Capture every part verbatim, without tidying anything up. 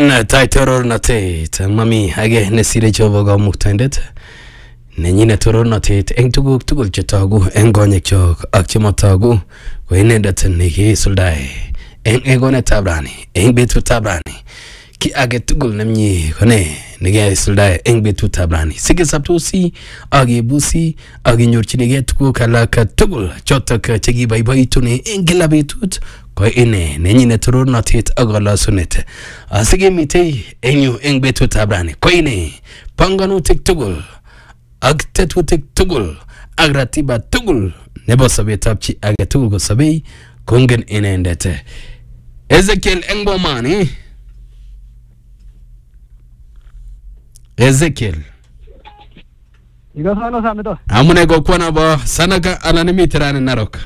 Tai torornatet mami age nesire Jehova kamuktaindet nenyine torornatet eng tuguk tugul chetogu eng konyekchok ak chemotogu ko inendet nekisuldae eng egonetab rani eng betutab rani ki age tugul nemnye kone nekisuldae eng betutab rani sikesaptosi akebusi akinyorchinigei tuguk alak tugul chotok chekiboiboitune eng kila betut ko ine nenyine torornatet ak kalasunet asikemitei eng yu eng betutab rani ko ine panganutik tugul ak tetutik tugul ak ratiba tugul nebo sobetab chi age tugul ko sobei kongen inendet Ezekiel Engomani Ezekiel Iko sana samito amune ko kwana ba sanaka ananimitirani Narok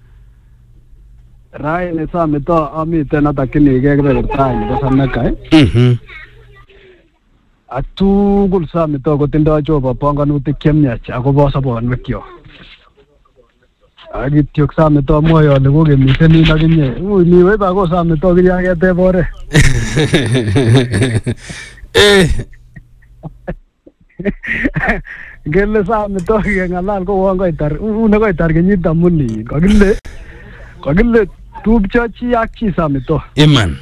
Rai ni samito amite natakinige kebeberta nebo sanaka eh mhm atugul samito kotindo Jehova panganutik chemyach akobo sobonwekyok akityok samito moyo ole kokemiten in akinye uy niwe bako samito kiyakete bore eh gele samito kengalal ko won koitar une koitar kenyit amuni kakile kakile tupcho chi ak chi samito iman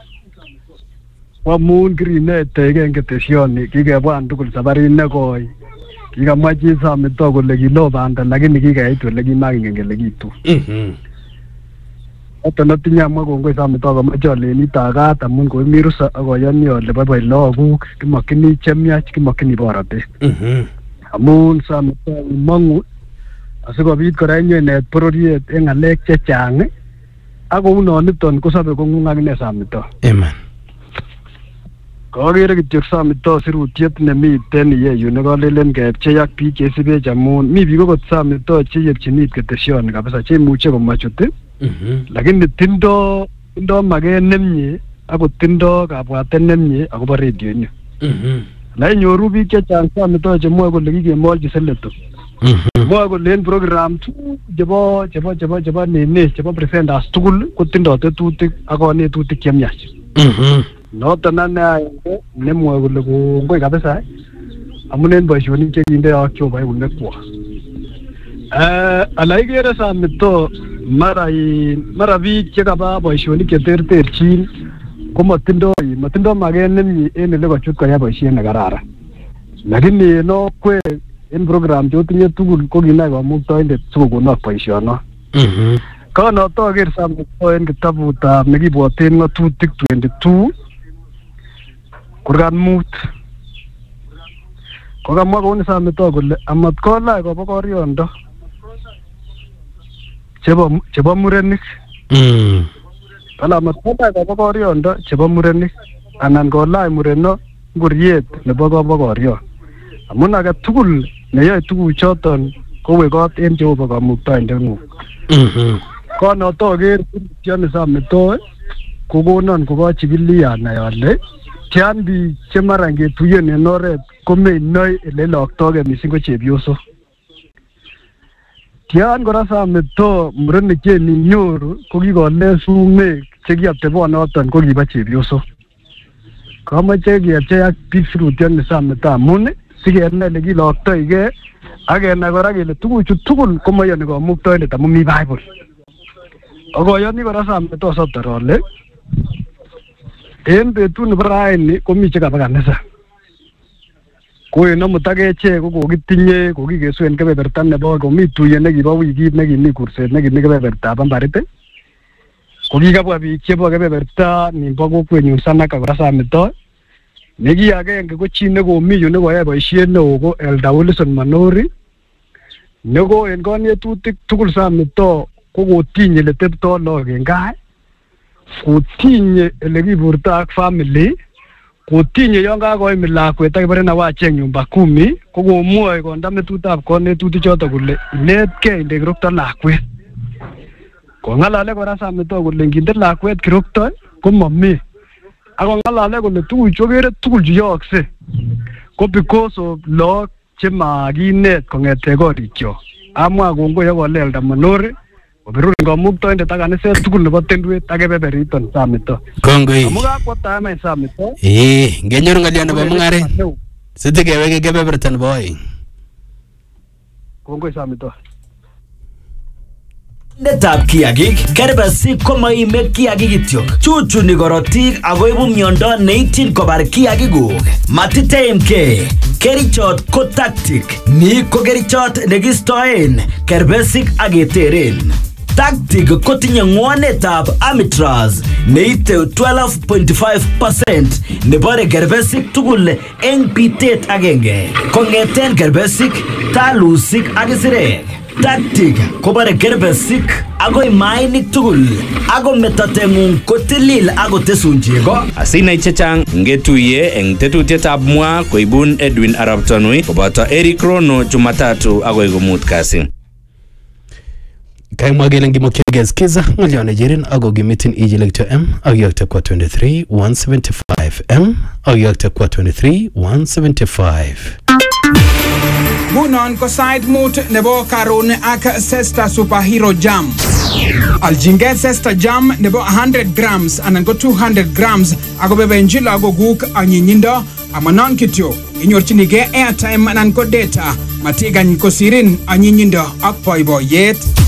wamun kirinete kengetesioni kikebwan tugul sabarit nekoi kikamwa chi samito kole kilo banda lakini kikait ole kimakingen kele kitu mhm Oto natinye amwa kongoi samito komache aleni tagat amun koimi rusa akoyoni ole boiboi lagok kimakyini chemyach kimakyini borotet mhm amun samito mangu asikobit kora inyenet bororiet eng ngalek chechang ako unoniton kosabe kongung akine samito iman Kagere kityok samito sirutiet nemiten iyeyu nekalelen kepchei ak biik chesibech amun mi biik okot samito cheyepchinit ketesioni kabisa chemuche komachut mhm lakini tindo tindo maket nemie ako tindo kabwatet nemie akobo radio inyo mhm la inyoru biik chechang samito chemwoe kole kikemolchi seleto mhm mwoe kole en program tu chebo chebo chebo chebo nene chebo presenters tugul kotindo tetutik ak konetutik chemyach mhm noton ane nemwoe kole kongoi kabisa amun en boisionik chekinde ak Jehova eunekwok eh ala ikere samito mara mara biik chekaba boisionik cheterterchin komotindoi motindoi maket nemie en ele kochut koyai boisiet nekararan lakini no kwe en program chotinye tugul ko kinai kamuktaindet sikokonok boisiono mhm kanotoker samito en kitabutab nekibwoten ng'atutik twenty-two kurgan mut kokamwa kouni samito kole amat kolach kobokoryondo chebo chebo murenik mhm kala amat kolach kobokoryondo chebo murenik anan kolach mureno ngoriet nebo kobokoryon amun age tugul neyoe tuguchoton kowe kot en Jehova kamuktaindengung mhm konotoker tioni samito kokonon kokachikili anai ale tian biik chemara ngetuyen en oret komenoe ele loktogei mising ko chepyosok tian kora samito murenik cheninyoru ko kikole sumek chekiatebonoton ko kibo chepyosok kamache kepchei ak biik sirutioni samito amun sikenai ele kiloktoigei ak kenai kora kele tuguchu tugul komoyoni kamuktaindet amun mi Bible akoyoni kora samito sotor ole en betut nebo raini komi chekaba kanisa ko en amut akechek ko kokitinye kokikesu en kebeberta nebo komi tuyet nekibo wikit nekimi kurset nekimi kebebertab Ambarit ko kikabwa biik chebo kebeberta nimbo kokwenyun Sanaka kora samito neki agenge ko chi nekomi yu nekoyai boisiet neo ko Elder Wilson Manori neko en konetutik tugul samito ko kotinye ele teptoi lagok en gaa kotinye ele kiburto ak family kotinye yon kakoim lakwet akibare nawacheng nyumba kumi ko komwoe konda metutab konetutik choto kole inetkei inde kirokto lakwet kongalale kora samito kole nginde lakwet kirokto komami akongalale kole tuguchu okere tugul chuyookse ko because of lagok chemakinet kong'ete korikyok amwa kongoi akole Elder Manori Obirun kamuktoindet ak kaniset tugul nebo Tendwet ak kebeberiton samito. Kongoi. Amu kakwo tama samito. Eh, ngenyor ngalyo nebo mungaret. Site keweke kebeberta nebo oeng. Kongoi samito. Netab kiagik, kerbesik komaime kiagik kityok. Chuchuni korotik ako ibu miondo neityin kobar kiagikuk. Matiteimke. Kerichot ko tactic. Ni ko kerichot nekistoen kerbesik ak keteren. Tactic kotinye ngwanetab Amitraz neite twelve point five percent nebore kerbesik tugul eng bitet agenge. Kongeten kerbesik, talusik ak isirek. Tactic kobare kerbesik agoi mainik tugul. Ago metatengung kotilil ago tesun chego. Asinai chechang ngetuye eng tetutietab mwa koibun Edwin Arap Tanui koboto Eric Rono Jumatatu agoi komut kasi. Kaimwa kele ngimokyege skiza ng'olyo nejerin ako gimitin ijilekto M ak yokte kwa twenty-three one seventy-five M ak yokte kwa twenty-three one seventy-five. Ngunon ko side mood nebo karon ak Sesta Superhero Jam. Aljinge Sesta Jam nebo one hundred grams anan ko two hundred grams ako bebenjilo ako guk anyinyindo amanon kityo inyorchinige airtime anan ko data matigany kosirin anyinyindo ak boiboiyet.